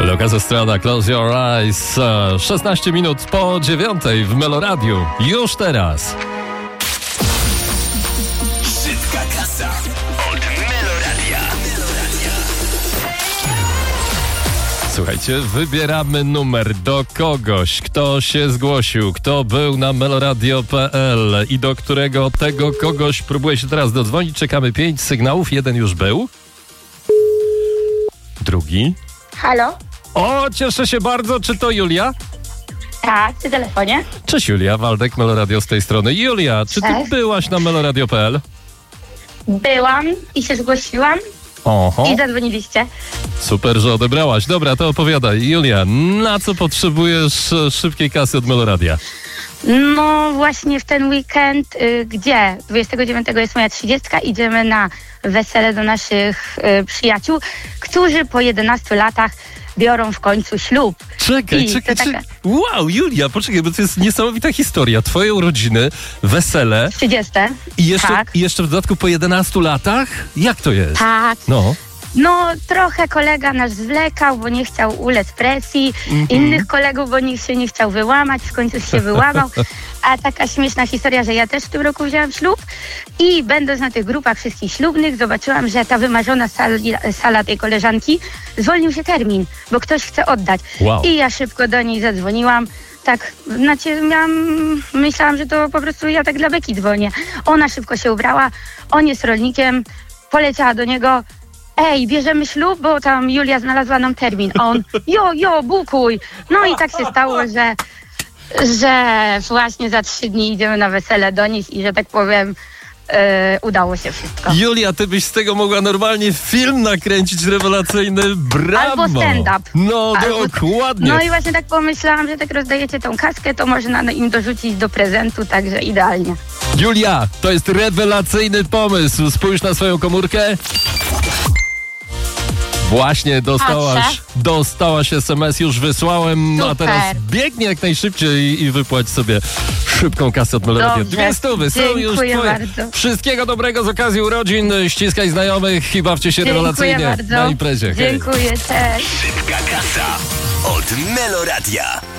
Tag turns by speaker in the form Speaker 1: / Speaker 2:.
Speaker 1: Lukas Estrada, Close Your Eyes. 16 minut po 9 w Meloradiu. Już teraz.
Speaker 2: Szybka kasa od Meloradia.
Speaker 1: Słuchajcie, wybieramy numer do kogoś, kto się zgłosił, kto był na meloradio.pl i do którego tego kogoś próbuję się teraz dodzwonić. Czekamy 5 sygnałów, jeden już był. Drugi.
Speaker 3: Halo?
Speaker 1: O, cieszę się bardzo. Czy to Julia?
Speaker 3: Tak, przy telefonie.
Speaker 1: Cześć Julia, Waldek, Meloradio z tej strony. Julia, czy ty
Speaker 3: Cześć.
Speaker 1: byłaś na meloradio.pl?
Speaker 3: Byłam i się zgłosiłam
Speaker 1: Oho,
Speaker 3: i zadzwoniliście.
Speaker 1: super, że odebrałaś. Dobra, to opowiadaj. Julia, na co potrzebujesz szybkiej kasy od Meloradia?
Speaker 3: No właśnie w ten weekend, gdzie 29 jest moja 30, idziemy na wesele do naszych przyjaciół, którzy po 11 latach biorą w końcu ślub.
Speaker 1: Czekaj. Wow, Julia, poczekaj, bo to jest niesamowita historia. Twoje urodziny, wesele
Speaker 3: 30.
Speaker 1: i jeszcze w dodatku po 11 latach? Jak to jest?
Speaker 3: Tak.
Speaker 1: No,
Speaker 3: Trochę kolega nasz zwlekał, bo nie chciał ulec presji. Innych kolegów, bo nikt się nie chciał wyłamać, w końcu się wyłamał. A taka śmieszna historia, że ja też w tym roku wzięłam ślub i będąc na tych grupach wszystkich ślubnych, zobaczyłam, że ta wymarzona sala tej koleżanki zwolnił się termin, bo ktoś chce oddać.
Speaker 1: Wow.
Speaker 3: I ja szybko do niej zadzwoniłam. Tak, myślałam, że to po prostu ja tak dla beki dzwonię. Ona szybko się ubrała, on jest rolnikiem, poleciała do niego. Ej, bierzemy ślub, bo tam Julia znalazła nam termin. A on, bukuj. No i tak się stało, że właśnie za 3 dni idziemy na wesele do nich i że tak powiem, udało się wszystko.
Speaker 1: Julia, ty byś z tego mogła normalnie film nakręcić rewelacyjny. Brawo!
Speaker 3: Albo stand-up.
Speaker 1: No, dokładnie.
Speaker 3: No i właśnie tak pomyślałam, że tak rozdajecie tą kaskę, to można im dorzucić do prezentu, także idealnie.
Speaker 1: Julia, to jest rewelacyjny pomysł. Spójrz na swoją komórkę. Właśnie dostałaś SMS, już wysłałem, a
Speaker 3: Super.
Speaker 1: teraz biegnie jak najszybciej i wypłać sobie szybką kasę od Meloradia.
Speaker 3: Dobrze.
Speaker 1: 200 są już
Speaker 3: Dziękuję
Speaker 1: twoje.
Speaker 3: bardzo.
Speaker 1: Wszystkiego dobrego z okazji urodzin, ściskaj znajomych i bawcie się rewelacyjnie
Speaker 3: bardzo.
Speaker 1: na imprezie. Hej.
Speaker 3: Dziękuję, cześć.
Speaker 2: Szybka kasa od Meloradia.